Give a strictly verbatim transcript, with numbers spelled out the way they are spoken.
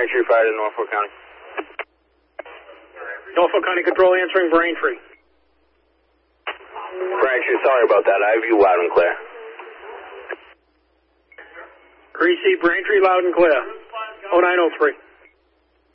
Braintree, fire to Norfolk County. Norfolk County Control answering Braintree. Braintree, sorry about that. I have you loud and clear. Receive Braintree loud and clear. oh nine oh three.